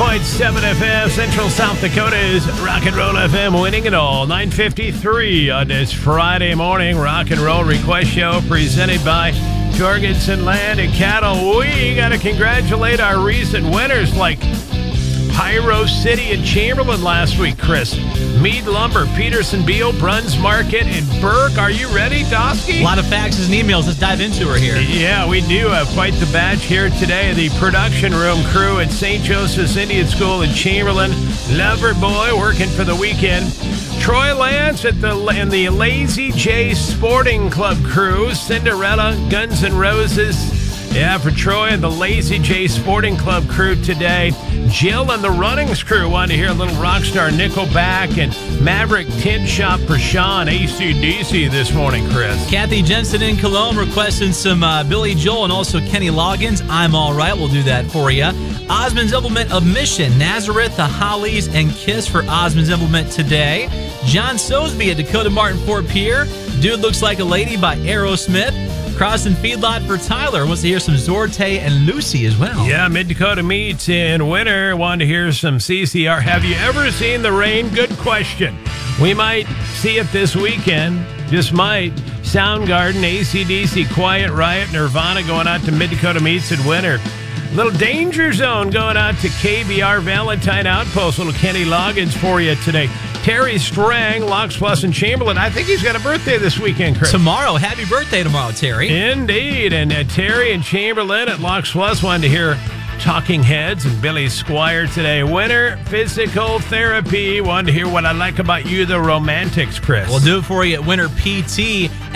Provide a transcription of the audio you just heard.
FM, Central South Dakota's Rock and Roll FM, winning it all. 9:53 on this Friday morning Rock and Roll Request Show presented by Jorgensen Land and Cattle. We got to congratulate our recent winners like Pyro City and Chamberlain last week, Chris. Mead Lumber, Peterson Beal, Bruns Market, and Burke. Are you ready, Dosky? A lot of faxes and emails. Let's dive into her here. Yeah, we do have quite the batch here today. The production room crew at St. Joseph's Indian School in Chamberlain. Lover Boy working for the weekend. Troy Lance and the Lazy J Sporting Club crew. Cinderella, Guns N' Roses. Yeah, for Troy and the Lazy J Sporting Club crew today. Jill and the Runnings crew wanted to hear a little Rockstar Nickelback and Maverick Tint Shop for Sean, AC/DC this morning, Chris. Kathy Jensen in Cologne requesting some Billy Joel and also Kenny Loggins. I'm All Right. We'll do that for you. Osmond's Implement of Mission, Nazareth, the Hollies, and Kiss for Osmond's Implement today. John Sosby at Dakota Martin Fort Pierre. Dude Looks Like a Lady by Aerosmith. Crossing Feedlot for Tyler. Wants to hear some Zorte and Lucy as well. Yeah, Mid-Dakota Meats in winter. Wanted to hear some CCR. Have you ever seen the rain? Good question. We might see it this weekend. Just might. Soundgarden, AC/DC, Quiet Riot, Nirvana going out to Mid-Dakota Meats in winter. Little Danger Zone going out to KBR Valentine Outpost. Little Kenny Loggins for you today. Terry Strang, Locks Plus and Chamberlain. I think he's got a birthday this weekend, Chris. Tomorrow. Happy birthday tomorrow, Terry. Indeed. And Terry and Chamberlain at Locks Plus wanted to hear Talking Heads and Billy Squire today. Winter Physical Therapy. Wanted to hear What I Like About You, the Romantics, Chris. We'll do it for you at Winter PT.